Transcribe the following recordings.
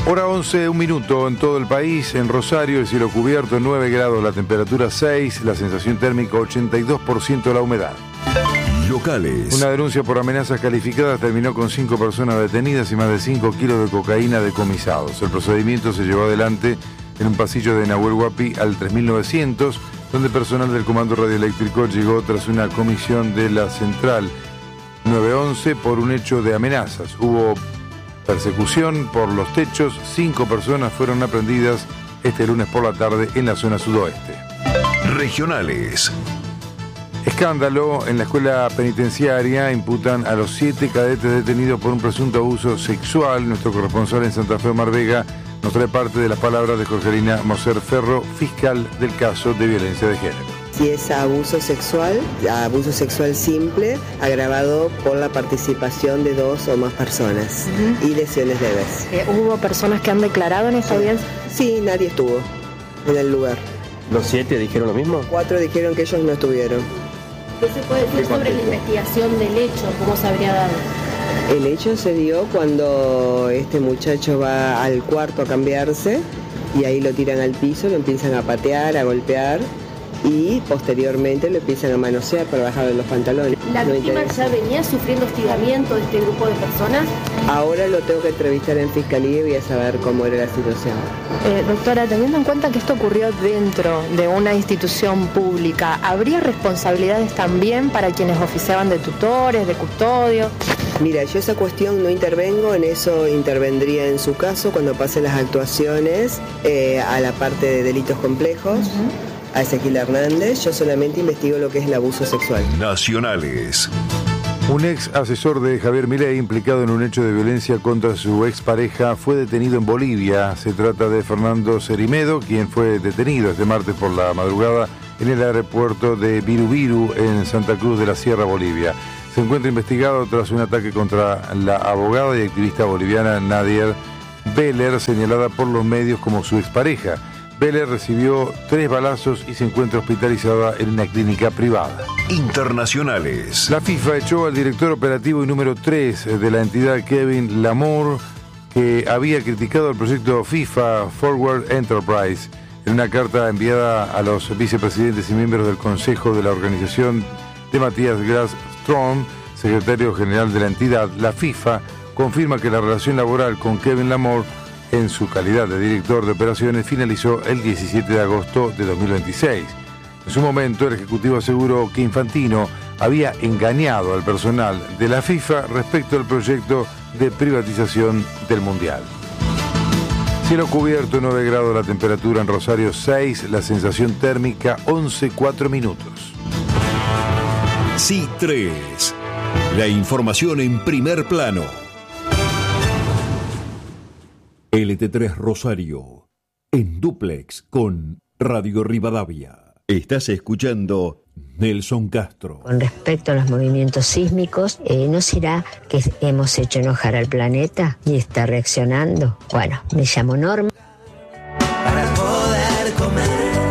Hora 11, 1 minuto en todo el país. En Rosario, el cielo cubierto, 9 grados, la temperatura 6, la sensación térmica 82% la humedad. Locales. Una denuncia por amenazas calificadas terminó con 5 personas detenidas y más de 5 kilos de cocaína decomisados. El procedimiento se llevó adelante en un pasillo de Nahuel Huapi al 3900, donde personal del Comando Radioeléctrico llegó tras una comisión de la Central 911 por un hecho de amenazas. Hubo persecución por los techos, 5 personas fueron aprendidas este lunes por la tarde en la zona sudoeste. Regionales. Escándalo en la escuela penitenciaria, imputan a los 7 cadetes detenidos por un presunto abuso sexual. Nuestro corresponsal en Santa Fe, Omar Vega, nos trae parte de las palabras de Jorgelina Moser Ferro, fiscal del caso de violencia de género. Si es abuso sexual simple, agravado por la participación de 2 o más personas y lesiones leves. ¿Hubo personas que han declarado en esta audiencia? Sí, nadie estuvo en el lugar. ¿Los 7 dijeron lo mismo? 4 dijeron que ellos no estuvieron. ¿Qué se puede decir sobre la investigación del hecho? ¿Cómo se habría dado? El hecho se dio cuando este muchacho va al cuarto a cambiarse y ahí lo tiran al piso, lo empiezan a patear, a golpear y posteriormente lo empiezan a manosear para bajarle los pantalones. ¿La víctima ya venía sufriendo hostigamiento de este grupo de personas? Ahora lo tengo que entrevistar en fiscalía y voy a saber cómo era la situación. Doctora, teniendo en cuenta que esto ocurrió dentro de una institución pública, ¿habría responsabilidades también para quienes oficiaban de tutores, de custodios? Mira, yo esa cuestión no intervengo, en eso intervendría en su caso cuando pasen las actuaciones a la parte de delitos complejos. A Ezequiel Hernández, yo solamente investigo lo que es el abuso sexual. Nacionales. Un ex asesor de Javier Milei, implicado en un hecho de violencia contra su expareja, fue detenido en Bolivia. Se trata de Fernando Cerimedo, quien fue detenido este martes por la madrugada en el aeropuerto de Virubiru, en Santa Cruz de la Sierra, Bolivia. Se encuentra investigado tras un ataque contra la abogada y activista boliviana Nadia Beller, señalada por los medios como su expareja. Beller recibió 3 balazos y se encuentra hospitalizada en una clínica privada. Internacionales. La FIFA echó al director operativo y número 3 de la entidad, Kevin Lamour, que había criticado el proyecto FIFA Forward Enterprise. En una carta enviada a los vicepresidentes y miembros del Consejo de la Organización de Matías Graf-Ström, secretario general de la entidad, la FIFA confirma que la relación laboral con Kevin Lamour en su calidad de director de operaciones finalizó el 17 de agosto de 2026. En su momento, el Ejecutivo aseguró que Infantino había engañado al personal de la FIFA respecto al proyecto de privatización del Mundial. Cielo cubierto, 9 grados la temperatura en Rosario, 6, la sensación térmica 11,4 minutos. Sí 3. La información en primer plano. LT3 Rosario, en dúplex con Radio Rivadavia. Estás escuchando Nelson Castro. Con respecto a los movimientos sísmicos, ¿no será que hemos hecho enojar al planeta y está reaccionando? Bueno, me llamo Norma. Para poder comer.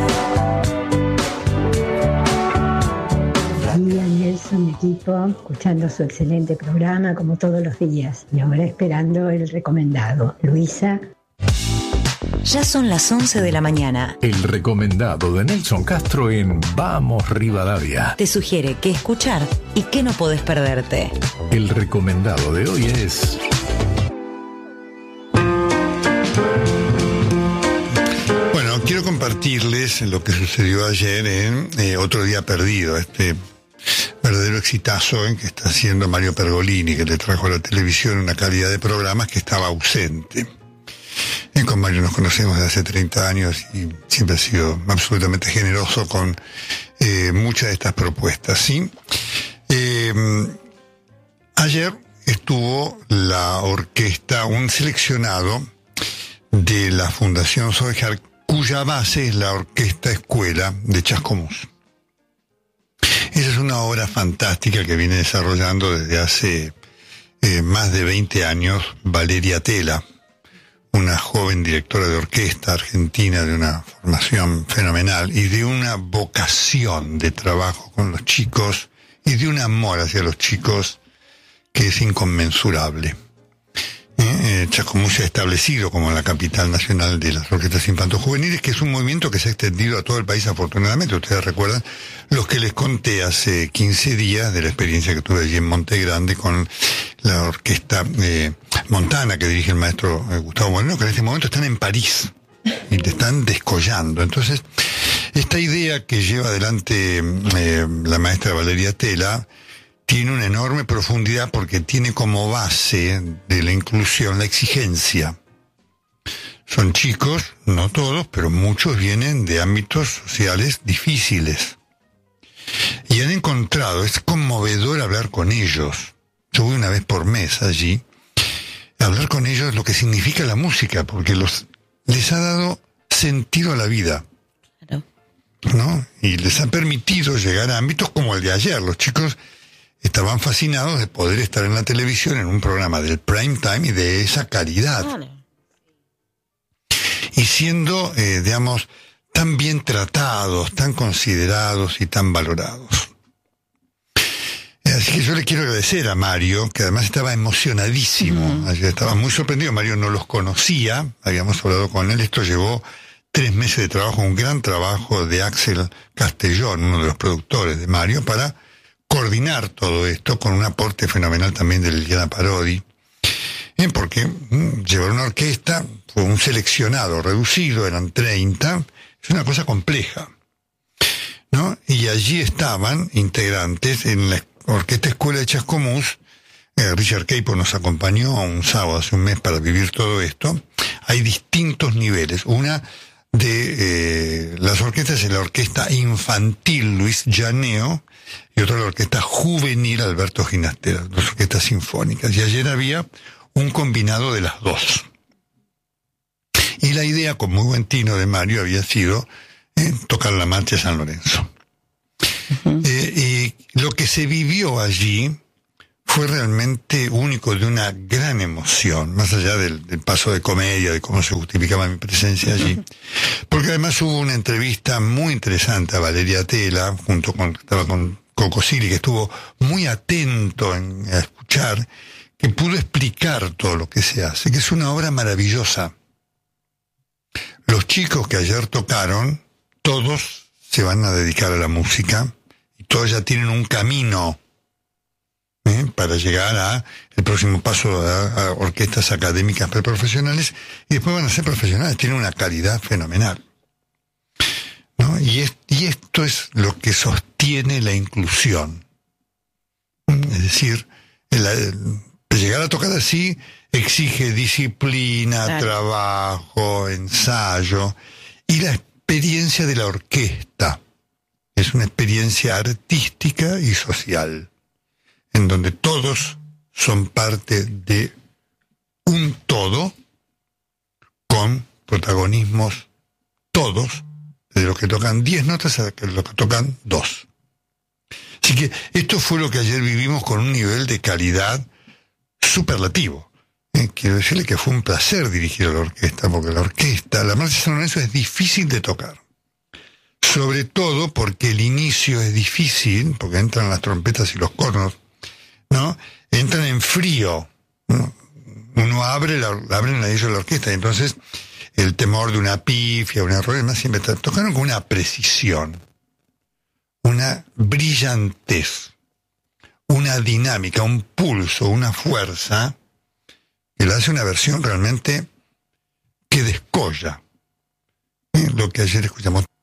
Nelson, equipo, escuchando su excelente programa como todos los días. Y ahora esperando el recomendado. Luisa. Ya son las 11 de la mañana. El recomendado de Nelson Castro en Vamos Rivadavia. Te sugiere qué escuchar y qué no podés perderte. El recomendado de hoy es... Bueno, quiero compartirles lo que sucedió ayer en Otro Día Perdido, este verdadero exitazo en que está haciendo Mario Pergolini, que le trajo a la televisión una calidad de programas que estaba ausente. Con Mario nos conocemos desde hace 30 años y siempre ha sido absolutamente generoso con muchas de estas propuestas, ¿sí? Ayer estuvo la orquesta, un seleccionado de la Fundación Soejar, cuya base es la Orquesta Escuela de Chascomús. Esa es una obra fantástica que viene desarrollando desde hace más de 20 años Valeria Tela, una joven directora de orquesta argentina de una formación fenomenal y de una vocación de trabajo con los chicos y de un amor hacia los chicos que es inconmensurable. Chascomús se ha establecido como la capital nacional de las orquestas infanto-juveniles, que es un movimiento que se ha extendido a todo el país afortunadamente. Ustedes recuerdan los que les conté hace 15 días de la experiencia que tuve allí en Monte Grande con la orquesta Montana, que dirige el maestro Gustavo Moreno, que en este momento están en París y te están descollando. Entonces, esta idea que lleva adelante la maestra Valeria Tela tiene una enorme profundidad porque tiene como base de la inclusión la exigencia. Son chicos, no todos, pero muchos vienen de ámbitos sociales difíciles. Y han encontrado, es conmovedor hablar con ellos. Yo voy una vez por mes allí, hablar con ellos lo que significa la música, porque les ha dado sentido a la vida. ¿No? Y les ha permitido llegar a ámbitos como el de ayer. Los chicos estaban fascinados de poder estar en la televisión en un programa del prime time y de esa calidad. Y siendo, digamos, tan bien tratados, tan considerados y tan valorados. Así que yo le quiero agradecer a Mario, que además estaba emocionadísimo. Ayer estaba muy sorprendido. Mario no los conocía, habíamos hablado con él. Esto llevó 3 meses de trabajo, un gran trabajo de Axel Castellón, uno de los productores de Mario, para coordinar todo esto con un aporte fenomenal también de Liliana Parodi, porque llevar una orquesta fue un seleccionado reducido, eran 30, es una cosa compleja, ¿no? Y allí estaban integrantes en la Orquesta Escuela de Chascomús. Richard Keipo nos acompañó un sábado hace un mes para vivir todo esto. Hay distintos niveles. Una de las orquestas es la Orquesta Infantil Luis Llaneo y otra la Orquesta Juvenil Alberto Ginastera, 2 orquestas sinfónicas. Y ayer había un combinado de las 2. Y la idea, con muy buen tino de Mario, había sido tocar la marcha de San Lorenzo. Y lo que se vivió allí fue realmente único, de una gran emoción, más allá del paso de comedia, de cómo se justificaba mi presencia allí. Porque además hubo una entrevista muy interesante a Valeria Tela, estaba con Coco Sili, que estuvo muy atento a escuchar, que pudo explicar todo lo que se hace, que es una obra maravillosa. Los chicos que ayer tocaron, todos se van a dedicar a la música, y todos ya tienen un camino para llegar a el próximo paso a orquestas académicas preprofesionales, y después van a ser profesionales. Tienen una calidad fenomenal, ¿no? Y esto es lo que sostiene la inclusión. Es decir, llegar a tocar así exige disciplina, claro, trabajo, ensayo, y la experiencia de la orquesta es una experiencia artística y social, en donde todos son parte de un todo, con protagonismos todos, de los que tocan 10 notas a los que tocan 2. Así que esto fue lo que ayer vivimos, con un nivel de calidad superlativo. Quiero decirle que fue un placer dirigir a la orquesta, porque la marcha de San Lorenzo es difícil de tocar. Sobre todo porque el inicio es difícil, porque entran las trompetas y los cornos, ¿no? Entran en frío, ¿no? Uno abren la ellos la orquesta, y entonces el temor de una pifia, un error, además siempre tocaron con una precisión, una brillantez, una dinámica, un pulso, una fuerza, que le hace una versión realmente que descolla. Lo que ayer escuchamos.